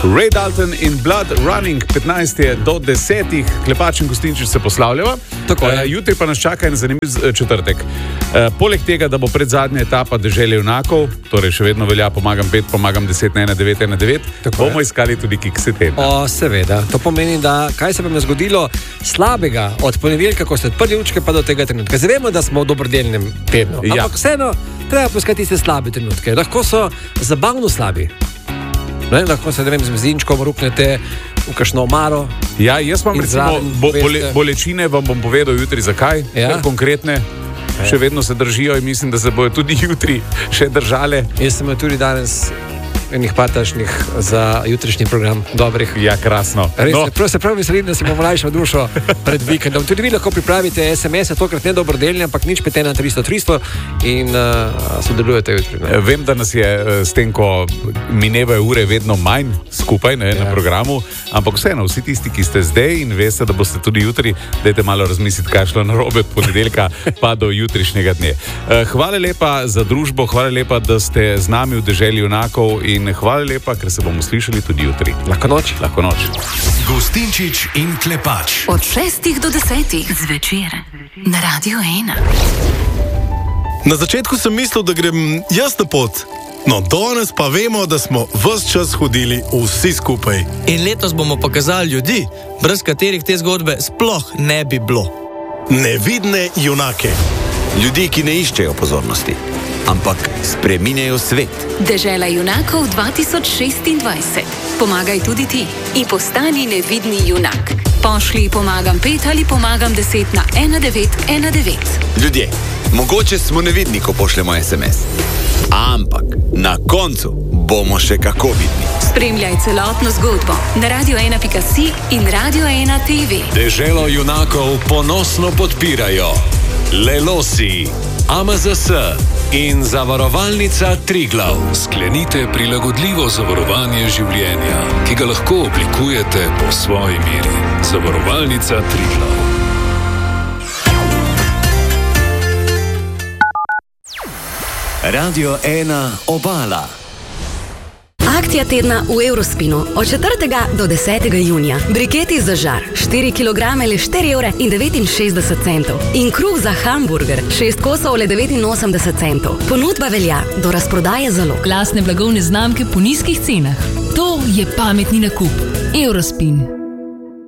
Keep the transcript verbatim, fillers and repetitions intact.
Ray Dalton in Blood Running, petnajst je do desetih, Klepač in Gostinčič se poslavljava. Tako je. Uh, jutri pa nas čaka en zanimiv uh, četrtek. Uh, poleg tega, da bo predzadnja etapa Dežele junakov, torej še vedno velja pomagam pet, pomagam deset, ena devet, ena devet, bomo je. iskali tudi kikse tedna. O, seveda. To pomeni, da kaj se vam je zgodilo slabega od ponedeljka, ko ste odprli učke, pa do tega trenutka. Zdaj vemo, da smo v dobrodelnem tednu. Ja. Ampak vseeno, treba poiskati tiste slabe trenutke. Lahko so zabavno slabi. Ne? Lahko se, ne vem, z mezinčkom ruknete v kakšno omaro. Ja, jaz imam recimo zraven bo, veste- bole, bolečine, vam bom povedal jutri zakaj, Ja. ker konkretne. Še vedno se držijo in mislim, da se bojo tudi jutri še držale. Jaz sem imel tudi danes enih patašnih za jutrišnji program, dobrih. Ja, krasno. Res, No. no. Se pravi, veselim, da si bomo lajšali dušo pred vikendom. Tudi vi lahko pripravite es em es-e, tokrat ne dobrodelni, ampak nič pet ena tristo tristo in uh, sodelujete jutri. Ne? Vem, da nas je eh, s tem, ko minevajo ure, vedno manj skupaj ne, ja. na programu, ampak vseeno, vsi tisti, ki ste zdaj in veste, da boste tudi jutri, dajte malo razmisliti, kaj je šlo narobe od ponedeljka pa do jutrišnjega dne. Eh, Hvala lepa za družbo, hvala lepa, da ste z nami v Deželi junakov in hvala lepa, ker se bomo slišali tudi jutri. Lahko noč. Lahko noč. Gostinčič in Klepač. Od šestih do desetih zvečer na Radio ena. Na začetku sem mislil, da grem jaz na pot. No, danes pa vemo, da smo ves čas hodili vsi skupaj. In letos bomo pokazali ljudi, brez katerih te zgodbe sploh ne bi bilo. Nevidne junake. Ljudi, ki ne iščejo pozornosti, ampak spreminjajo svet. Dežela junakov dva tisoč šestindvajset. Pomagaj tudi ti in postani nevidni junak. Pošlji pomagam pet ali pomagam deset na ena devet ena devet. Ljudje, mogoče smo nevidni, ko pošljemo es em es. Ampak na koncu bomo še kako vidni. Spremljaj celotno zgodbo na radio ena pika si in Radio ena te ve. Deželo junakov ponosno podpirajo Lelosi, A M Z S in Zavarovalnica Triglav. Sklenite prilagodljivo zavarovanje življenja, ki ga lahko oblikujete po svoji meri. Zavarovalnica Triglav. Radio ena Obala. Akcija tedna v Eurospinu od četrtega do desetega junija. Briketi za žar, štiri kilograme le štiri evre in devetinšestdeset centov. In kruh za hamburger, šest kosov le devetinosemdeset centov. Ponudba velja do razprodaje zalog. Glasne blagovne znamke po nizkih cenah. To je pametni nakup. Eurospin.